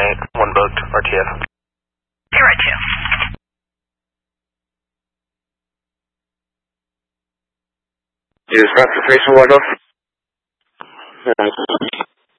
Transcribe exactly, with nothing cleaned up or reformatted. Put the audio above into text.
eight, one booked, R T F. Zero two. Use transportation, White Oak.